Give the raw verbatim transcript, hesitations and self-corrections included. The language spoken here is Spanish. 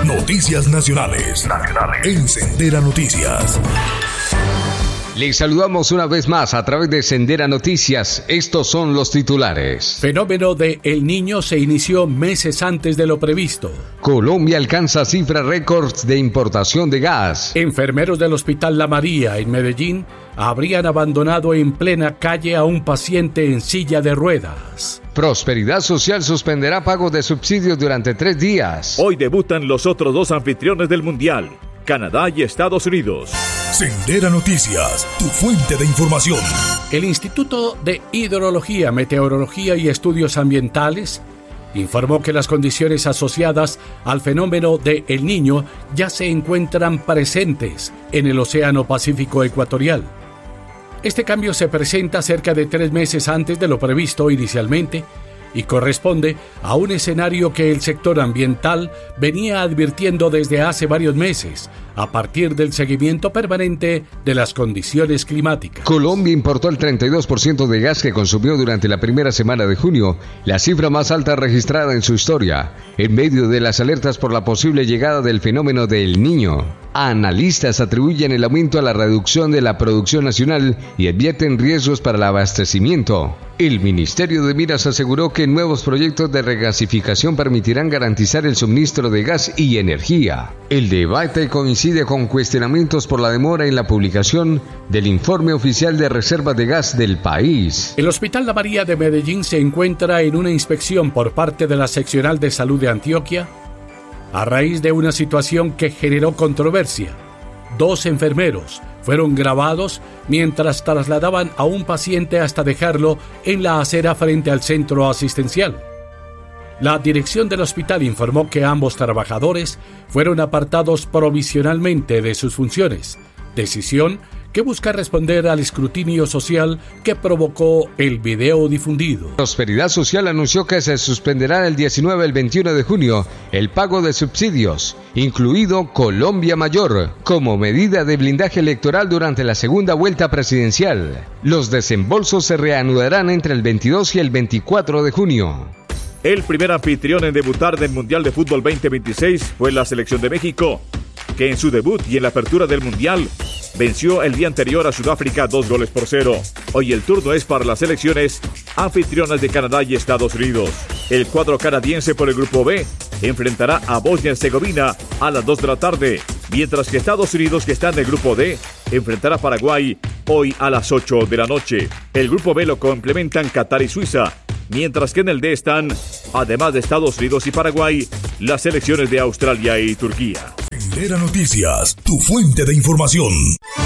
Noticias nacionales. Nacionales. En Sendera Noticias. Les saludamos una vez más a través de Sendera Noticias. Estos son los titulares. Fenómeno de El Niño se inició meses antes de lo previsto. Colombia alcanza cifras récords de importación de gas. Enfermeros del Hospital La María en Medellín habrían abandonado en plena calle a un paciente en silla de ruedas. Prosperidad Social suspenderá pagos de subsidios durante tres días. Hoy debutan los otros dos anfitriones del Mundial, Canadá y Estados Unidos. Sendera Noticias, tu fuente de información. El Instituto de Hidrología, Meteorología y Estudios Ambientales informó que las condiciones asociadas al fenómeno de El Niño ya se encuentran presentes en el Océano Pacífico Ecuatorial. Este cambio se presenta cerca de tres meses antes de lo previsto inicialmente y corresponde a un escenario que el sector ambiental venía advirtiendo desde hace varios meses, a partir del seguimiento permanente de las condiciones climáticas. Colombia importó el treinta y dos por ciento de gas que consumió durante la primera semana de junio, la cifra más alta registrada en su historia, en medio de las alertas por la posible llegada del fenómeno de El Niño. Analistas atribuyen el aumento a la reducción de la producción nacional y advierten riesgos para el abastecimiento. El Ministerio de Minas aseguró que nuevos proyectos de regasificación permitirán garantizar el suministro de gas y energía. El debate coincide con cuestionamientos por la demora en la publicación del informe oficial de reservas de gas del país. El Hospital La María de Medellín se encuentra en una inspección por parte de la Seccional de Salud de Antioquia a raíz de una situación que generó controversia. Dos enfermeros fueron grabados mientras trasladaban a un paciente hasta dejarlo en la acera frente al centro asistencial. La dirección del hospital informó que ambos trabajadores fueron apartados provisionalmente de sus funciones, decisión que busca responder al escrutinio social que provocó el video difundido. Prosperidad Social anunció que se suspenderá el diecinueve al veintiuno de junio el pago de subsidios, incluido Colombia Mayor, como medida de blindaje electoral durante la segunda vuelta presidencial. Los desembolsos se reanudarán entre el veintidós y el veinticuatro de junio. El primer anfitrión en debutar del Mundial de Fútbol veinte veintiséis fue la selección de México, que en su debut y en la apertura del Mundial venció el día anterior a Sudáfrica dos goles por cero. Hoy el turno es para las selecciones anfitrionas de Canadá y Estados Unidos. El cuadro canadiense por el Grupo B enfrentará a Bosnia y Herzegovina a las dos de la tarde, mientras que Estados Unidos, que está en el Grupo D, enfrentará a Paraguay hoy a las ocho de la noche. El Grupo B lo complementan Qatar y Suiza, mientras que en el D están, además de Estados Unidos y Paraguay, las selecciones de Australia y Turquía. Sendera Noticias, tu fuente de información.